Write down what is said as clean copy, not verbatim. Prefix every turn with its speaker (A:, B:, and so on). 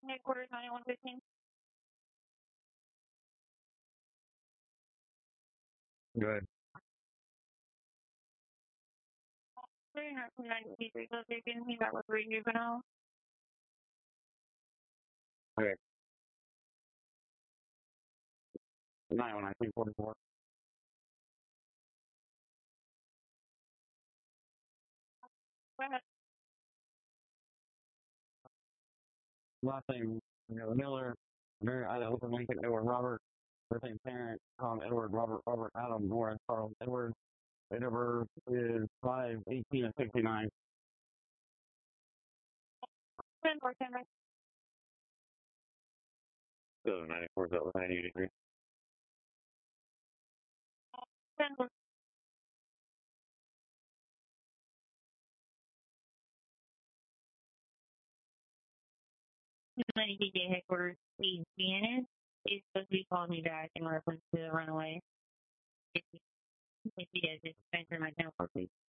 A: Headquarters 9115.
B: Good.
A: 393 location. He got with three juvenile.
B: Okay. 91944.
A: Go ahead.
B: Last name Miller, Mary Idaho from Lincoln, Edward Robert. First name parent, Tom Edward Robert Robert Adam Norris Charles Edward. Date of birth is 5/18/69.
A: 10-4, 10 back.
B: 94 is over 983.
A: 10-4. 90 DJ headquarters. Please, Deanna is supposed to be calling me back in reference to the runaway. If he does, just transfer my 10-4, please.